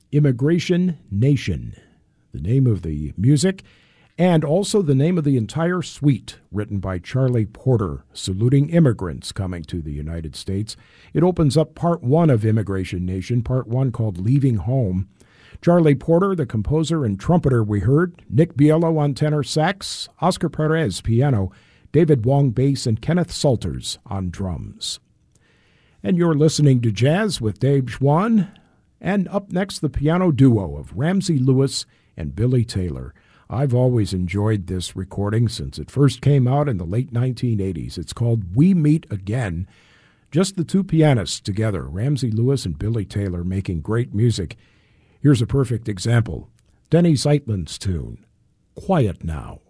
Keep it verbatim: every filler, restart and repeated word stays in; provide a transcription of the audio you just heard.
Immigration Nation, the name of the music, and also the name of the entire suite, written by Charlie Porter, saluting immigrants coming to the United States. It opens up part one of Immigration Nation, part one called Leaving Home. Charlie Porter, the composer and trumpeter we heard, Nick Bielo on tenor sax, Oscar Perez piano, David Wong bass, and Kenneth Salters on drums. And you're listening to Jazz with Dave Schwann, and up next the piano duo of Ramsey Lewis and Billy Taylor. I've always enjoyed this recording since it first came out in the late nineteen eighties. It's called We Meet Again. Just the two pianists together, Ramsey Lewis and Billy Taylor, making great music. Here's a perfect example. Denny Zeitlin's tune, Quiet Now.